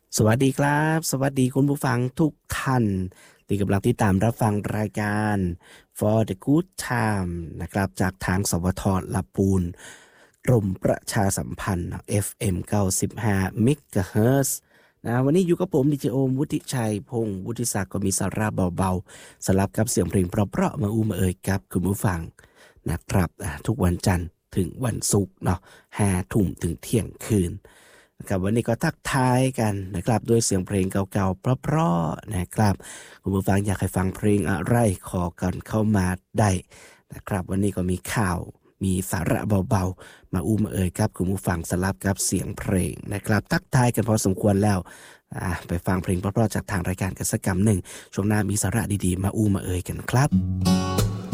สวัสดีครับสวัสดีคุณผู้ฟังทุกท่านที่กำลังติดตามรับฟังรายการ For the Good Time นะครับจากทางสวทลำพูนกรมประชาสัมพันธ์ FM 95 MHz นะวันนี้อยู่กับผมดีเจโอมวุฒิชัยพงศ์วุฒิศักดิ์ก็มีสาระเบาๆสลับกับเสียงเพลงเพราะๆมามาเอ่ยกับคุณผู้ฟังนะครับทุกวันจันทร์ถึงวันศุกร์เนาะ5 ทุ่มถึงเที่ยงคืนนะครับวันนี้ก็ทักทายกันนะครับด้วยเสียงเพลงเก่าๆเพราะๆนะครับคุณผู้ฟังอยากให้ฟังเพลงอะไรขอกันเข้ามาได้นะครับวันนี้ก็มีข่าวมีสาระเบาๆมามาเอ่ยครับคุณผู้ฟังสลับกับเสียงเพลงนะครับทักทายกันพอสมควรแล้วไปฟังเพลงเพราะๆจากทางรายการกันสักกำหนึ่งช่วงหน้ามีสาระดีๆมามาเอ่ยกันครับ